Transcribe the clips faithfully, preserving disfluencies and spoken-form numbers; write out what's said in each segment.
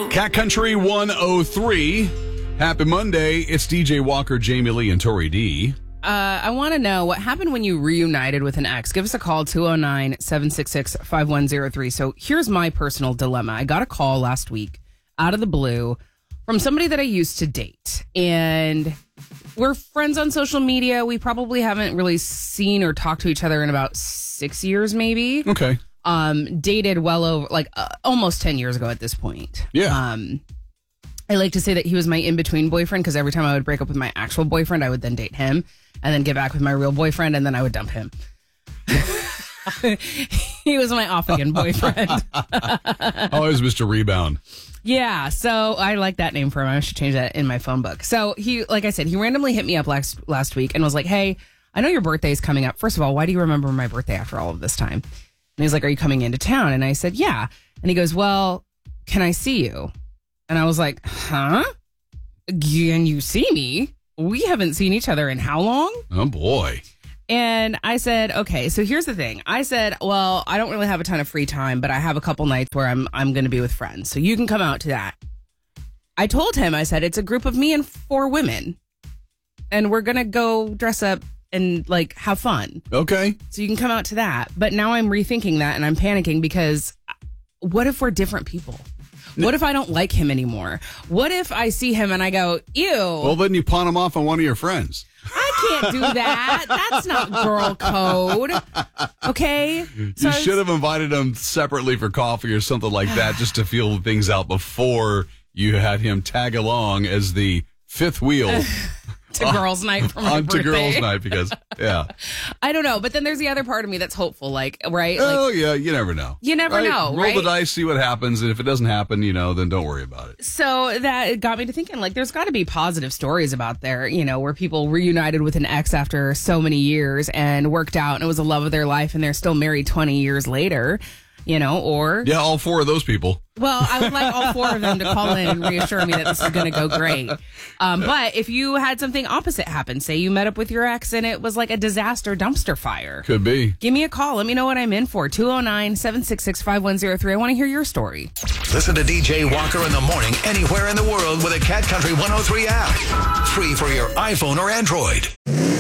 Cat Country one oh three. Happy Monday. It's D J Walker, Jamie Lee, and Tori D. Uh, I want to know what happened when you reunited with an ex. Give us a call, two oh nine, seven six six, five one oh three. So here's my personal dilemma. I got a call last week out of the blue from somebody that I used to date. And we're friends on social media. We probably haven't really seen or talked to each other in about six years, maybe. Okay. Um, dated well over, like, uh, almost ten years ago at this point. Yeah. Um, I like to say that he was my in-between boyfriend because every time I would break up with my actual boyfriend, I would then date him and then get back with my real boyfriend, and then I would dump him. He was my off-again boyfriend. Always Mister Rebound. Yeah, so I like that name for him. I should change that in my phone book. So he, like I said, he randomly hit me up last last week and was like, hey, I know your birthday is coming up. First of all, why do you remember my birthday after all of this time? And he's like, are you coming into town? And I said, yeah. And he goes, well, can I see you? And I was like, huh? Can you see me? We haven't seen each other in how long? Oh, boy. And I said, okay, so here's the thing. I said, well, I don't really have a ton of free time, but I have a couple nights where I'm I'm going to be with friends. So you can come out to that. I told him, I said, it's a group of me and four women. And we're going to go dress up and like have fun. Okay. So you can come out to that. But now I'm rethinking that and I'm panicking because what if we're different people? What if I don't like him anymore? What if I see him and I go, ew. Well, then you pawn him off on one of your friends. I can't do that. That's not girl code. Okay? So you should have invited him separately for coffee or something like that just to feel things out before you had him tag along as the fifth wheel. To girls' night for my on birthday. to girls' night because, yeah. I don't know, but then there's the other part of me that's hopeful, like, right? Oh, like, yeah, you never know. You never right? know, Roll right? the dice, see what happens, and if it doesn't happen, you know, then don't worry about it. So that got me to thinking, like, there's got to be positive stories about there, you know, where people reunited with an ex after so many years and worked out and it was the love of their life and they're still married twenty years later, you know, or... Yeah, all four of those people. Well, I would like all four of them to call in and reassure me that this is going to go great. Um, but if you had something opposite happen, say you met up with your ex and it was like a disaster dumpster fire. Could be. Give me a call. Let me know what I'm in for. two oh nine, seven six six, five one oh three. I want to hear your story. Listen to D J Walker in the morning anywhere in the world with a Cat Country one oh three app. Free for your iPhone or Android.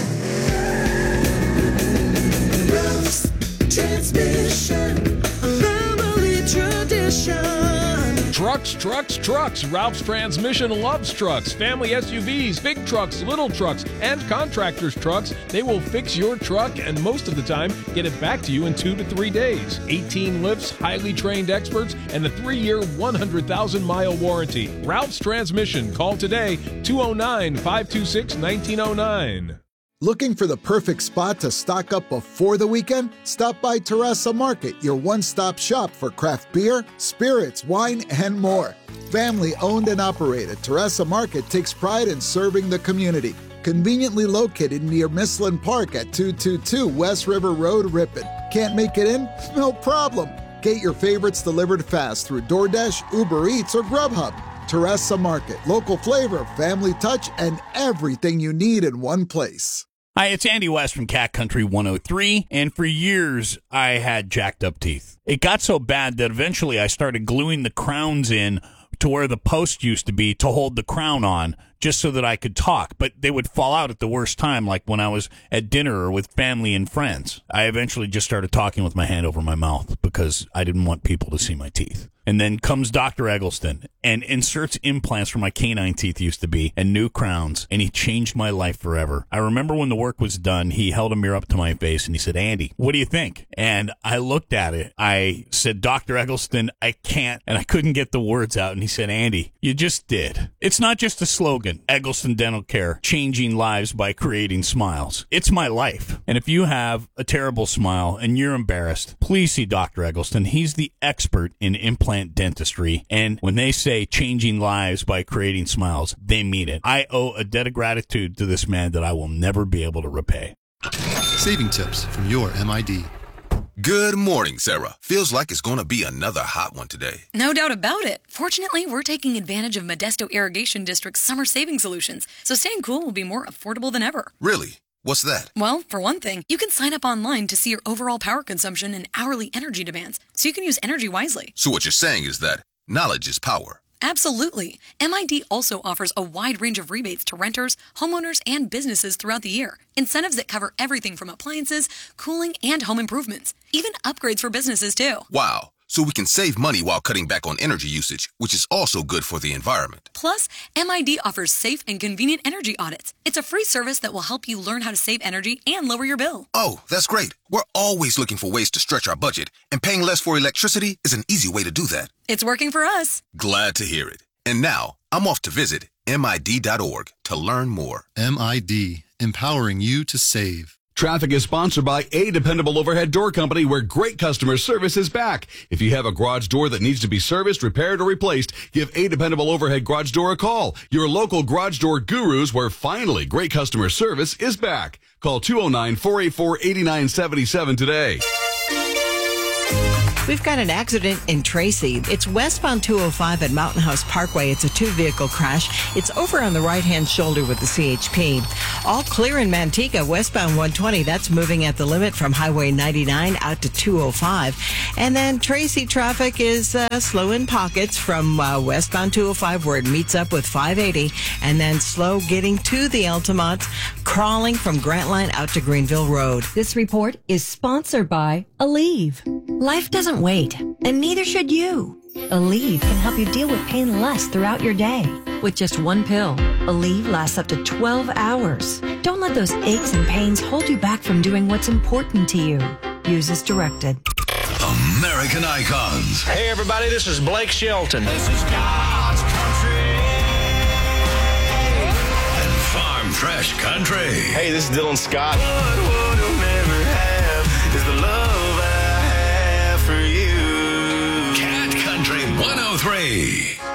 Transmission, family tradition. Trucks, trucks, trucks. Ralph's Transmission loves trucks. Family S U Vs, big trucks, little trucks, and contractors' trucks. They will fix your truck and most of the time get it back to you in two to three days. eighteen lifts, highly trained experts, and a three-year, one hundred thousand mile warranty. Ralph's Transmission. Call today, two oh nine, five two six, nineteen oh nine. Looking for the perfect spot to stock up before the weekend? Stop by Terrassa Market, your one-stop shop for craft beer, spirits, wine, and more. Family-owned and operated, Terrassa Market takes pride in serving the community. Conveniently located near Mislin Park at two twenty-two West River Road, Ripon. Can't make it in? No problem. Get your favorites delivered fast through DoorDash, Uber Eats, or Grubhub. Terrassa Market, local flavor, family touch, and everything you need in one place. Hi, it's Andy West from Cat Country one oh three, and for years I had jacked up teeth. It got so bad that eventually I started gluing the crowns in to where the post used to be to hold the crown on, just so that I could talk, but they would fall out at the worst time, like when I was at dinner or with family and friends. I eventually just started talking with my hand over my mouth because I didn't want people to see my teeth. And then comes Doctor Eggleston and inserts implants where my canine teeth used to be and new crowns, and he changed my life forever. I remember when the work was done, he held a mirror up to my face and he said, Andy, what do you think? And I looked at it. I said, Doctor Eggleston, I can't. And I couldn't get the words out. And he said, Andy, you just did. It's not just a slogan, Eggleston Dental Care, changing lives by creating smiles. It's my life. And if you have a terrible smile and you're embarrassed, please see Doctor Eggleston. He's the expert in implant dentistry, and when they say changing lives by creating smiles, they mean it. I owe a debt of gratitude to this man that I will never be able to repay. Saving tips from your M I D. Good morning, Sarah. Feels like it's going to be another hot one today. No doubt about it. Fortunately, we're taking advantage of Modesto Irrigation District's summer saving solutions, so staying cool will be more affordable than ever. Really? What's that? Well, for one thing, you can sign up online to see your overall power consumption and hourly energy demands, so you can use energy wisely. So what you're saying is that knowledge is power. Absolutely. M I D also offers a wide range of rebates to renters, homeowners, and businesses throughout the year. Incentives that cover everything from appliances, cooling, and home improvements. Even upgrades for businesses, too. Wow. So we can save money while cutting back on energy usage, which is also good for the environment. Plus, M I D offers safe and convenient energy audits. It's a free service that will help you learn how to save energy and lower your bill. Oh, that's great. We're always looking for ways to stretch our budget, and paying less for electricity is an easy way to do that. It's working for us. Glad to hear it. And now, I'm off to visit M I D dot org to learn more. M I D, empowering you to save. Traffic is sponsored by A Dependable Overhead Door Company, where great customer service is back. If you have a garage door that needs to be serviced, repaired, or replaced, give A Dependable Overhead Garage Door a call. Your local garage door gurus, where finally great customer service is back. Call two oh nine, four eight four, eight nine seven seven today. We've got an accident in Tracy. It's westbound two oh five at Mountain House Parkway. It's a two-vehicle crash. It's over on the right-hand shoulder with the C H P. All clear in Manteca, westbound one twenty. That's moving at the limit from Highway ninety-nine out to two oh five. And then Tracy traffic is uh, slow in pockets from uh, westbound two oh five where it meets up with five eighty. And then slow getting to the Altamont, crawling from Grantline out to Greenville Road. This report is sponsored by Aleve. Life doesn't wait, and neither should you. Aleve can help you deal with pain less throughout your day. With just one pill, Aleve lasts up to twelve hours. Don't let those aches and pains hold you back from doing what's important to you. Use as directed. American Icons. Hey, everybody, this is Blake Shelton. This is God's country. And Farm Fresh Country. Hey, this is Dylan Scott. What would I never have is the love I have for you. Cat Country one oh three.